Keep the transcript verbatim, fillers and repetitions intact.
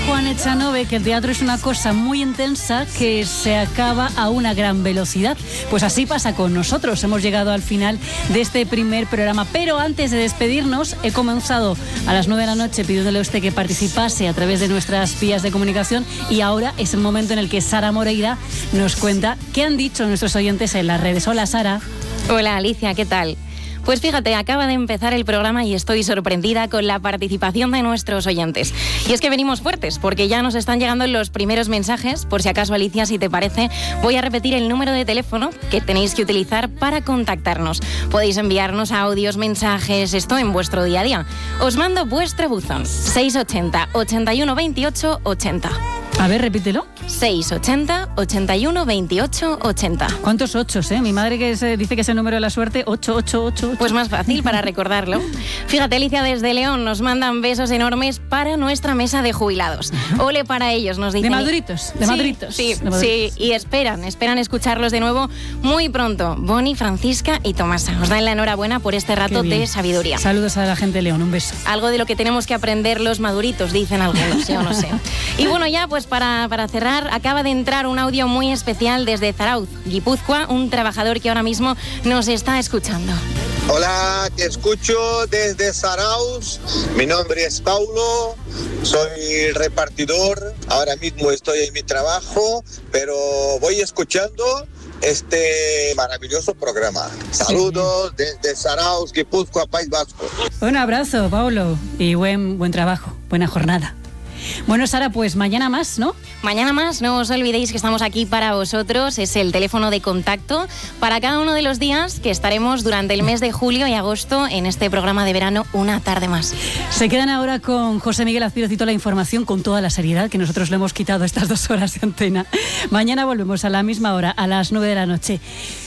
Juan Echanove que el teatro es una cosa muy intensa que se acaba a una gran velocidad. Pues así pasa con nosotros. Hemos llegado al final de este primer programa. Pero antes de despedirnos, he comenzado a las nueve de la noche pidiéndole a usted que participase a través de nuestras vías de comunicación y ahora es el momento en el que Sara Moreira nos cuenta qué han dicho nuestros oyentes en las redes. Hola, Sara. Hola, Alicia, ¿qué tal? Pues fíjate, acaba de empezar el programa y estoy sorprendida con la participación de nuestros oyentes. Y es que venimos fuertes, porque ya nos están llegando los primeros mensajes. Por si acaso, Alicia, si te parece, voy a repetir el número de teléfono que tenéis que utilizar para contactarnos. Podéis enviarnos audios, mensajes, esto en vuestro día a día. Os mando vuestro buzón, seiscientos ochenta, ochenta y uno, veintiocho, ochenta. A ver, repítelo. seiscientos ochenta, ochenta y uno, veintiocho, ochenta. ¿Cuántos ochos, eh? Mi madre que se dice que es el número de la suerte, ocho, ocho, ocho, ocho. Pues más fácil para recordarlo. Fíjate, Alicia, desde León nos mandan besos enormes para nuestra mesa de jubilados. Uh-huh. Ole para ellos, nos dicen. De maduritos, de sí, maduritos. Sí, de maduritos. sí, y esperan, esperan escucharlos de nuevo muy pronto. Boni, Francisca y Tomasa. Os dan la enhorabuena por este rato de sabiduría. Saludos a la gente de León, un beso. Algo de lo que tenemos que aprender los maduritos, dicen algunos, yo no sé. Y bueno, ya pues para, para cerrar, acaba de entrar un audio muy especial desde Zarauz, Guipúzcoa, un trabajador que ahora mismo nos está escuchando. Hola, te escucho desde Zarauz. Mi nombre es Paulo, soy repartidor. Ahora mismo estoy en mi trabajo, pero voy escuchando este maravilloso programa. Saludos sí. desde Zarauz, Guipúzcoa, País Vasco. Un abrazo, Paulo, y buen, buen trabajo, buena jornada. Bueno, Sara, pues mañana más, ¿no? Mañana más, no os olvidéis que estamos aquí para vosotros, es el teléfono de contacto para cada uno de los días que estaremos durante el mes de julio y agosto en este programa de verano Una Tarde Más. Se quedan ahora con José Miguel Azpirocito la información con toda la seriedad que nosotros le hemos quitado estas dos horas de antena. Mañana volvemos a la misma hora, a las nueve de la noche.